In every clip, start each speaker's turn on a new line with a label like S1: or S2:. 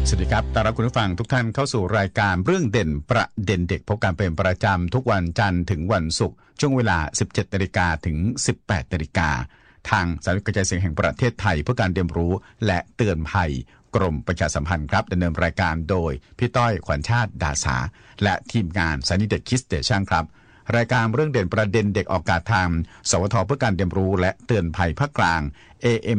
S1: สวัสดีครับต้อนรับคุณผู้ฟังทุกท่านเข้าสู่รายการเรื่องเด่นประเด็นเด็กพบกันเป็นประจำทุกวันจันทร์ถึงวันศุกร์ช่วงเวลา 17:00 นถึง 18:00 นทางสถานีกระจายเสียงแห่งประเทศไทยเพื่อการเรียนรู้และเตือนภัยกรมประชาสัมพันธ์ครับดำเนินรายการโดยพี่ต้อยขวัญชาติดาสาและทีมงานสถานีเด็กคิดสเตชันครับรายการเรื่องเด่นประเด็นเด็กออกอากาศทางสวทเพื่อการเรียนรู้และเตือนภัยภาคกลาง AM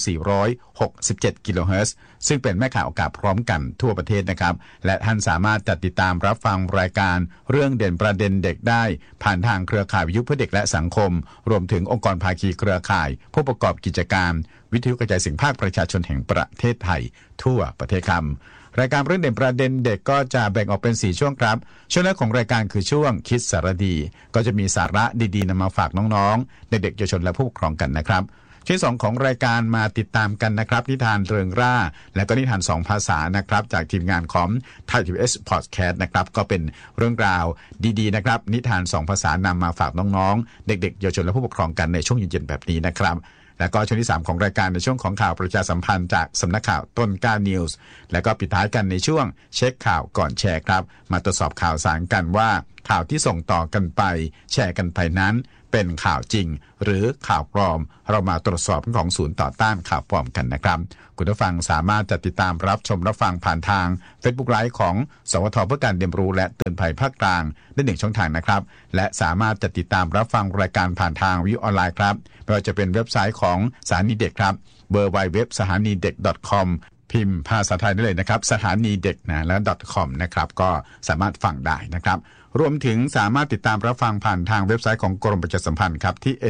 S1: 1467 กิโลเฮิรตซ์ซึ่งเป็นแม่ข่าวอากาศพร้อมกันทั่วประเทศนะครับและท่านสามารถติดตามรับฟังรายการเรื่องเด่นประเด็นเด็กได้ผ่านทางเครือข่ายวิทยุเพื่อเด็กและสังคมรวมถึงองค์กรภาคีเครือข่ายผู้ประกอบกิจการวิทยุกระจายเสียงภาคประชาชนแห่งประเทศไทยทั่วประเทศครับรายการเรื่องเด่นประเด็นเด็กก็จะแบ่งออกเป็น4ช่วงครับช่วงแรกของรายการคือช่วงคิดสารดีก็จะมีสาระดีๆนำมาฝากน้องๆเด็กๆเยาวชนและผู้ปกครองกันนะครับช่วง2ของรายการมาติดตามกันนะครับนิทานเริงร่าและก็นิทาน2ภาษานะครับจากทีมงานของ Thai PBS Podcast นะครับก็เป็นเรื่องราวดีๆนะครับนิทาน2ภาษานำมาฝากน้องๆเด็กๆเยาวชนและผู้ปกครองกันในช่วงเย็นๆแบบนี้นะครับแล้วก็ช่วงที่3ของรายการในช่วงของข่าวประชาสัมพันธ์จากสำนักข่าวต้นกล้านิวส์แล้วก็ปิดท้ายกันในช่วงเช็คข่าวก่อนแชร์ครับมาตรวจสอบข่าวสารกันว่าข่าวที่ส่งต่อกันไปแชร์กันไปนั้นเป็นข่าวจริงหรือข่าวปลอมเรามาตรวจสอบของศูนย์ต่อต้านข่าวปลอมกันนะครับคุณผู้ฟังสามารถจะติดตามรับชมรับฟังผ่านทาง Facebook Live ของสวทเพื่อการเรียนรู้และเตือนภัยภาคกลางได้1ช่องทางนะครับและสามารถจะติดตามรับฟังรายการผ่านทางวิทยุออนไลน์ครับไม่ว่าจะเป็นเว็บไซต์ของสถานีเด็กครับ www.sahanidet.com พิมพ์ภาษาไทยได้เลยนะครับสถานีเด็กนะและ .com นะครับก็สามารถฟังได้นะครับรวมถึงสามารถติดตามรับฟังผ่านทางเว็บไซต์ของกรมประชาสัมพันธ์ครับที่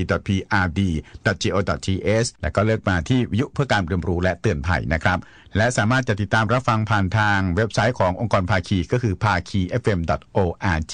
S1: nbt.prd.go.th และก็เลือกมาที่วิทยุเพื่อการเรียนรู้และเตือนภัยนะครับและสามารถจะติดตามรับฟังผ่านทางเว็บไซต์ขององค์กรภาคีก็คือ phakifm.org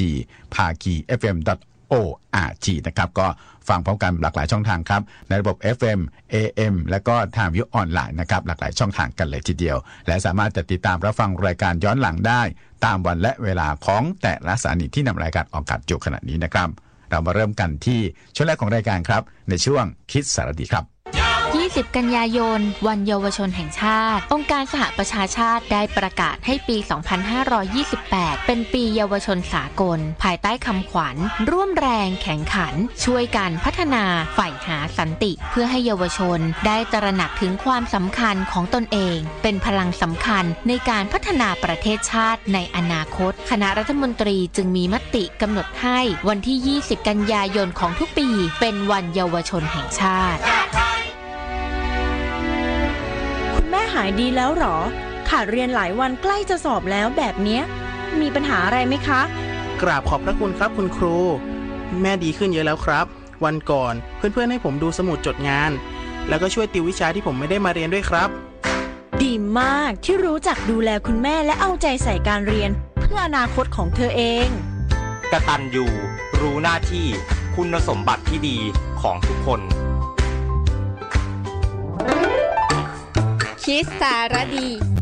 S1: phakifm.org นะครับก็ฟังพร้อมกันหลากหลายช่องทางครับในระบบ FM AM และก็ทางวิทยุออนไลน์นะครับหลากหลายช่องทางกันเลยทีเดียวและสามารถจะติดตามรับฟังรายการย้อนหลังได้ตามวันและเวลาของแต่ละสถานีที่นำรายการออกอากาศอยู่ขณะนี้นะครับเรามาเริ่มกันที่ช่วงแรกของรายการครับในช่วงคิดสารดีครับ
S2: 20 กันยายนวันเยาวชนแห่งชาติองค์การสหประชาชาติได้ประกาศให้ปี 2528 เป็นปีเยาวชนสากลภายใต้คำขวัญร่วมแรงแข่งขันช่วยกันพัฒนาใฝ่หาสันติเพื่อให้เยาวชนได้ตระหนักถึงความสำคัญของตนเองเป็นพลังสำคัญในการพัฒนาประเทศชาติในอนาคตคณะรัฐมนตรีจึงมีมติกำหนดให้วันที่ 20 กันยายนของทุกปีเป็นวันเยาวชนแห่งชาติ
S3: แม่หายดีแล้วหรอขาดเรียนหลายวันใกล้จะสอบแล้วแบบเนี้ยมีปัญหาอะไรไหมคะ
S4: กราบขอบพระคุณครับคุณครูแม่ดีขึ้นเยอะแล้วครับวันก่อนเพื่อนๆให้ผมดูสมุดจดงานแล้วก็ช่วยติววิชาที่ผมไม่ได้มาเรียนด้วยครับ
S3: ดีมากที่รู้จักดูแลคุณแม่และเอาใจใส่การเรียนเพื่ออนาคตของเธอเอง
S5: กตัญญูรู้หน้าที่คุณสมบัติที่ดีของทุกคน
S6: คิดสารดี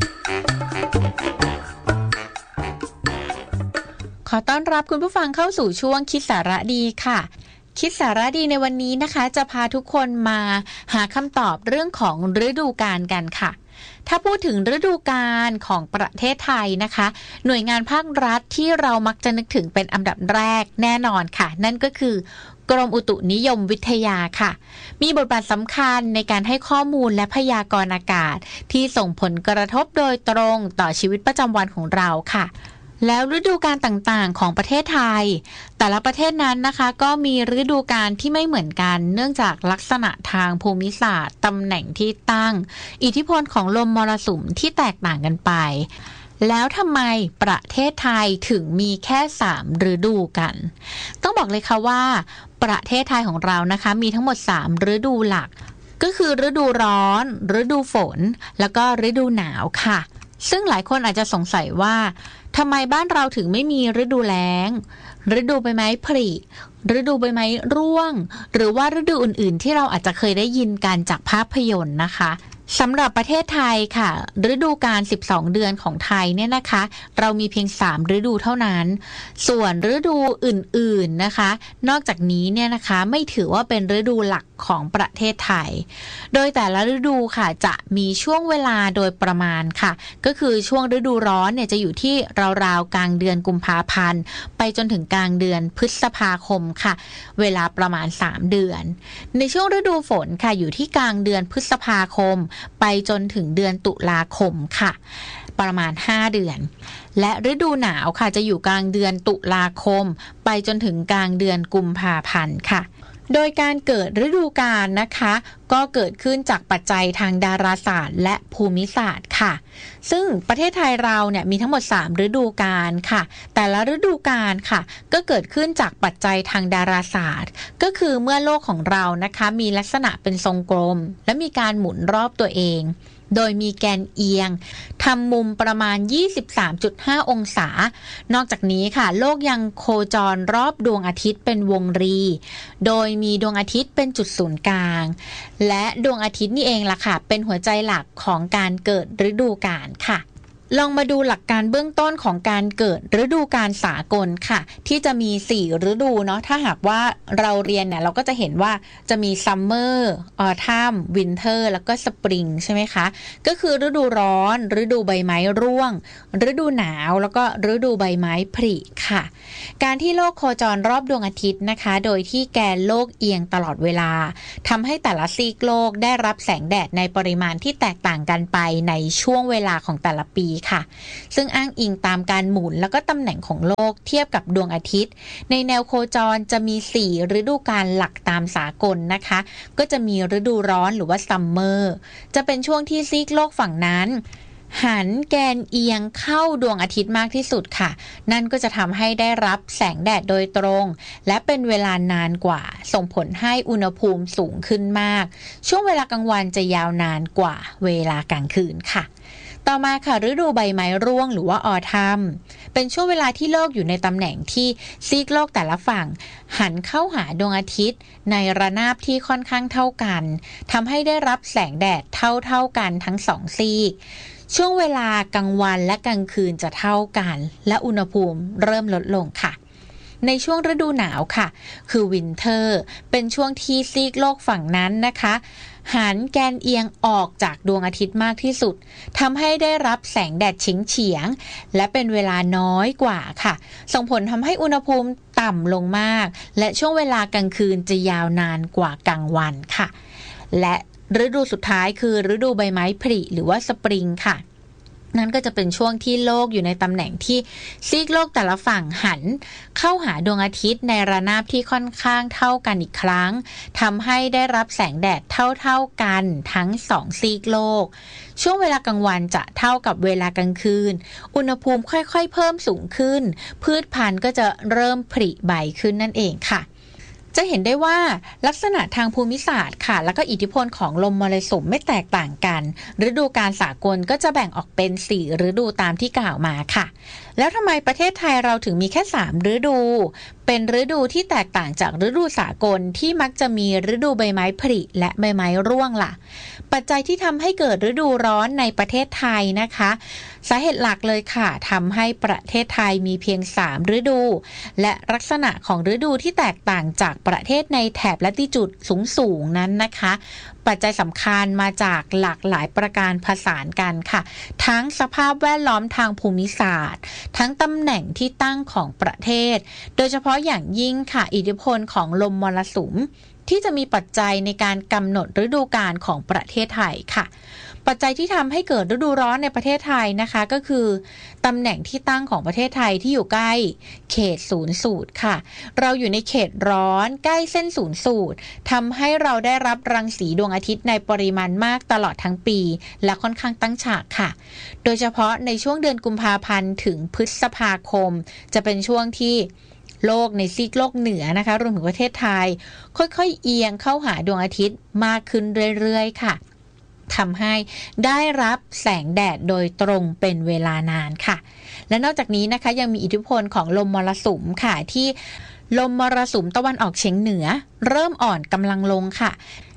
S2: ขอต้อนรับคุณผู้ฟังเข้าสู่ช่วงคิดสาระดีค่ะคิดสาระดีในวันนี้นะคะจะพาทุกคนมาหาคำตอบเรื่องของฤดูกาลกันค่ะถ้าพูดถึงฤดูกาลของประเทศไทยนะคะหน่วยงานภาครัฐที่เรามักจะนึกถึงเป็นอันดับแรกแน่นอนค่ะนั่นก็คือกรมอุตุนิยมวิทยาค่ะมีบทบาทสำคัญในการให้ข้อมูลและพยากรณ์อากาศที่ส่งผลกระทบโดยตรงต่อชีวิตประจำวันของเราค่ะแล้วฤดูกาลต่างๆของประเทศไทยแต่ละประเทศนั้นนะคะก็มีฤดูกาลที่ไม่เหมือนกันเนื่องจากลักษณะทางภูมิศาสตร์ตำแหน่งที่ตั้งอิทธิพลของลมมรสุมที่แตกต่างกันไปแล้วทำไมประเทศไทยถึงมีแค่3ฤดูกันต้องบอกเลยค่ะว่าประเทศไทยของเรานะคะมีทั้งหมด3ฤดูหลักก็คือฤดูร้อนฤดูฝนแล้วก็ฤดูหนาวค่ะซึ่งหลายคนอาจจะสงสัยว่าทำไมบ้านเราถึงไม่มีฤดูแล้งฤดูใบไม้ผลิฤดูใบไม้ร่วงหรือว่าฤดูอื่นๆที่เราอาจจะเคยได้ยินกันจากภาพยนตร์นะคะสำหรับประเทศไทยค่ะฤดูกาล12เดือนของไทยเนี่ยนะคะเรามีเพียง3ฤดูเท่านั้นส่วนฤดูอื่นๆนะคะนอกจากนี้เนี่ยนะคะไม่ถือว่าเป็นฤดูหลักของประเทศไทยโดยแต่ละฤดูค่ะจะมีช่วงเวลาโดยประมาณค่ะก็คือช่วงฤดูร้อนเนี่ยจะอยู่ที่ราวๆกลางเดือนกุมภาพันธ์ไปจนถึงกลางเดือนพฤษภาคมค่ะเวลาประมาณ3เดือนในช่วงฤดูฝนค่ะอยู่ที่กลางเดือนพฤษภาคมไปจนถึงเดือนตุลาคมค่ะประมาณ5เดือนและฤดูหนาวค่ะจะอยู่กลางเดือนตุลาคมไปจนถึงกลางเดือนกุมภาพันธ์ค่ะโดยการเกิดฤดูกาลนะคะก็เกิดขึ้นจากปัจจัยทางดาราศาสตร์และภูมิศาสตร์ค่ะซึ่งประเทศไทยเราเนี่ยมีทั้งหมด3ฤดูกาลค่ะแต่ละฤดูกาลค่ะก็เกิดขึ้นจากปัจจัยทางดาราศาสตร์ก็คือเมื่อโลกของเรานะคะมีลักษณะเป็นทรงกลมและมีการหมุนรอบตัวเองโดยมีแกนเอียงทำมุมประมาณ 23.5 องศานอกจากนี้ค่ะโลกยังโคจรรอบดวงอาทิตย์เป็นวงรีโดยมีดวงอาทิตย์เป็นจุดศูนย์กลางและดวงอาทิตย์นี่เองล่ะค่ะเป็นหัวใจหลักของการเกิดฤดูกาลค่ะลองมาดูหลักการเบื้องต้นของการเกิดฤดูกาลสากลค่ะที่จะมี4ฤดูเนาะถ้าหากว่าเราเรียนเนี่ยเราก็จะเห็นว่าจะมีซัมเมอร์ออทัมวินเทอร์แล้วก็สปริงใช่ไหมคะก็คือฤดูร้อนฤดูใบไม้ร่วงฤดูหนาวแล้วก็ฤดูใบไม้ผลิค่ะการที่โลกโคจรรอบดวงอาทิตย์นะคะโดยที่แกนโลกเอียงตลอดเวลาทำให้แต่ละซีกโลกได้รับแสงแดดในปริมาณที่แตกต่างกันไปในช่วงเวลาของแต่ละปีค่ะซึ่งอ้างอิงตามการหมุนแล้วก็ตำแหน่งของโลกเทียบกับดวงอาทิตย์ในแนวโคจรจะมี4ฤดูกาลหลักตามสากลนะคะก็จะมีฤดูร้อนหรือว่าซัมเมอร์จะเป็นช่วงที่ซีกโลกฝั่งนั้นหันแกนเอียงเข้าดวงอาทิตย์มากที่สุดค่ะนั่นก็จะทำให้ได้รับแสงแดดโดยตรงและเป็นเวลานานกว่าส่งผลให้อุณหภูมิสูงขึ้นมากช่วงเวลากลางวันจะยาวนานกว่าเวลากลางคืนค่ะต่อมาค่ะฤดูใบไม้ร่วงหรือว่าออทัมเป็นช่วงเวลาที่โลกอยู่ในตำแหน่งที่ซีกโลกแต่ละฝั่งหันเข้าหาดวงอาทิตย์ในระนาบที่ค่อนข้างเท่ากันทำให้ได้รับแสงแดดเท่ากันทั้ง2ซีกช่วงเวลากลางวันและกลางคืนจะเท่ากันและอุณหภูมิเริ่มลดลงค่ะในช่วงฤดูหนาวค่ะคือวินเทอร์เป็นช่วงที่ซีกโลกฝั่งนั้นนะคะหันแกนเอียงออกจากดวงอาทิตย์มากที่สุดทำให้ได้รับแสงแดดเฉียงและเป็นเวลาน้อยกว่าค่ะส่งผลทำให้อุณหภูมิต่ำลงมากและช่วงเวลากลางคืนจะยาวนานกว่ากลางวันค่ะและฤดูสุดท้ายคือฤดูใบไม้ผลิหรือว่าสปริงค่ะนั่นก็จะเป็นช่วงที่โลกอยู่ในตำแหน่งที่ซีกโลกแต่ละฝั่งหันเข้าหาดวงอาทิตย์ในระนาบที่ค่อนข้างเท่ากันอีกครั้งทำให้ได้รับแสงแดดเท่ากันทั้ง2ซีกโลกช่วงเวลากลางวันจะเท่ากับเวลากลางคืนอุณหภูมิค่อยๆเพิ่มสูงขึ้นพืชพันธุ์ก็จะเริ่มผลิใบขึ้นนั่นเองค่ะจะเห็นได้ว่าลักษณะทางภูมิศาสตร์ค่ะแล้วก็อิทธิพลของลมมรสุมไม่แตกต่างกันฤดูกาลสากลก็จะแบ่งออกเป็น4ฤดูตามที่กล่าวมาค่ะแล้วทำไมประเทศไทยเราถึงมีแค่3ฤดูเป็นฤดูที่แตกต่างจากฤดูสากลที่มักจะมีฤดูใบไม้ผลิและใบไม้ร่วงล่ะปัจจัยที่ทำให้เกิดฤดูร้อนในประเทศไทยนะคะสาเหตุหลักเลยค่ะทำให้ประเทศไทยมีเพียง3ฤดูและลักษณะของฤดูที่แตกต่างจากประเทศในแถบลัติจูดสูงนั้นนะคะปัจจัยสำคัญมาจากหลากหลายประการผสานกันค่ะทั้งสภาพแวดล้อมทางภูมิศาสตร์ทั้งตำแหน่งที่ตั้งของประเทศโดยเฉพาะอย่างยิ่งค่ะอิทธิพลของลมมรสุมที่จะมีปัจจัยในการกำหนดฤดูกาลของประเทศไทยค่ะปัจจัยที่ทำให้เกิดฤดูร้อนในประเทศไทยนะคะก็คือตำแหน่งที่ตั้งของประเทศไทยที่อยู่ใกล้เขตศูนย์สูตรค่ะเราอยู่ในเขตร้อนใกล้เส้นศูนย์สูตรทำให้เราได้รับรังสีดวงอาทิตย์ในปริมาณมากตลอดทั้งปีและค่อนข้างตั้งฉากค่ะโดยเฉพาะในช่วงเดือนกุมภาพันธ์ถึงพฤษภาคมจะเป็นช่วงที่โลกในซีกโลกเหนือนะคะรวมถึงประเทศไทยค่อยๆเอียงเข้าหาดวงอาทิตย์มากขึ้นเรื่อยๆค่ะทำให้ได้รับแสงแดดโดยตรงเป็นเวลานานค่ะและนอกจากนี้นะคะยังมีอิทธิพลของลมมรสุมค่ะที่ลมมรสุมตะวันออกเฉียงเหนือเริ่มอ่อนกำลังลงค่ะ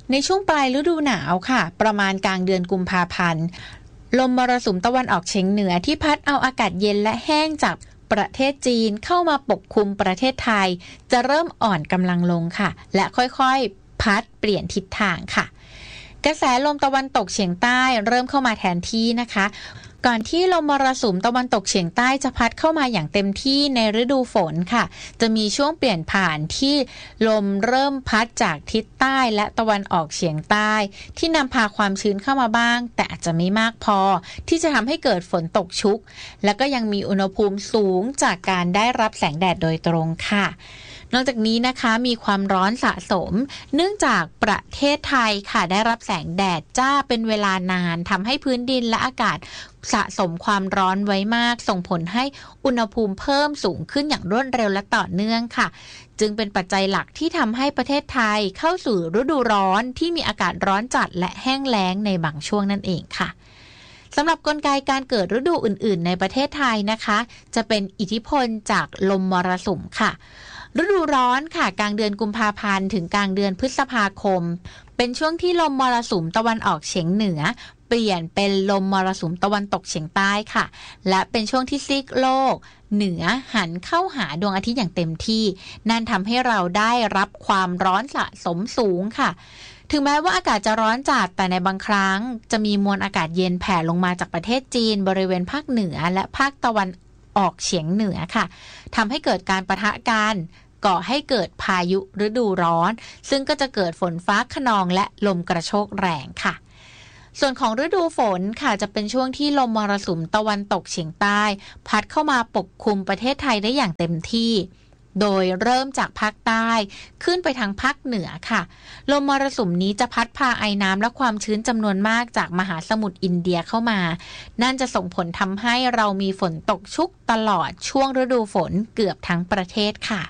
S2: ในช่วงปลายฤดูหนาวค่ะประมาณกลางเดือนกุมภาพันธ์ลมมรสุมตะวันออกเฉียงเหนือที่พัดเอาอากาศเย็นและแห้งจากประเทศจีนเข้ามาปกคลุมประเทศไทยจะเริ่มอ่อนกำลังลงค่ะและค่อยๆพัดเปลี่ยนทิศทางค่ะกระแสลมตะวันตกเฉียงใต้เริ่มเข้ามาแทนที่นะคะก่อนที่ลมมรสุมตะวันตกเฉียงใต้จะพัดเข้ามาอย่างเต็มที่ในฤดูฝนค่ะจะมีช่วงเปลี่ยนผ่านที่ลมเริ่มพัดจากทิศใต้และตะวันออกเฉียงใต้ที่นำพาความชื้นเข้ามาบ้างแต่อาจจะไม่มากพอที่จะทำให้เกิดฝนตกชุกและก็ยังมีอุณหภูมิสูงจากการได้รับแสงแดดโดยตรงค่ะนอกจากนี้นะคะมีความร้อนสะสมเนื่องจากประเทศไทยค่ะได้รับแสงแดดจ้าเป็นเวลานานทำให้พื้นดินและอากาศสะสมความร้อนไว้มากส่งผลให้อุณหภูมิเพิ่มสูงขึ้นอย่างรวดเร็วและต่อเนื่องค่ะจึงเป็นปัจจัยหลักที่ทำให้ประเทศไทยเข้าสู่ฤดูร้อนที่มีอากาศร้อนจัดและแห้งแล้งในบางช่วงนั่นเองค่ะสำหรับกลไกการเกิดฤดูอื่นๆในประเทศไทยนะคะจะเป็นอิทธิพลจากลมมรสุมค่ะฤดูร้อนค่ะกลางเดือนกุมภาพันธ์ถึงกลางเดือนพฤษภาคมเป็นช่วงที่ลมมรสุมตะวันออกเฉียงเหนือเปลี่ยนเป็นลมมรสุมตะวันตกเฉียงใต้ค่ะและเป็นช่วงที่ซีกโลกเหนือหันเข้าหาดวงอาทิตย์อย่างเต็มที่นั่นทำให้เราได้รับความร้อนสะสมสูงค่ะถึงแม้ว่าอากาศจะร้อนจัดแต่ในบางครั้งจะมีมวลอากาศเย็นแผ่ลงมาจากประเทศจีนบริเวณภาคเหนือและภาคตะวันออกเฉียงเหนือค่ะทำให้เกิดการปะทะกันก่อให้เกิดพายุฤดูร้อนซึ่งก็จะเกิดฝนฟ้าคะนองและลมกระโชกแรงค่ะส่วนของฤดูฝนค่ะจะเป็นช่วงที่ลมมรสุมตะวันตกเฉียงใต้พัดเข้ามาปกคลุมประเทศไทยได้อย่างเต็มที่โดยเริ่มจากภาคใต้ขึ้นไปทางภาคเหนือค่ะลมมรสุมนี้จะพัดพาไอน้ำและความชื้นจำนวนมากจากมหาสมุทรอินเดียเข้ามานั่นจะส่งผลทำให้เรามีฝนตกชุกตลอดช่วงฤดูฝนเกือบทั้งประเทศค่ะ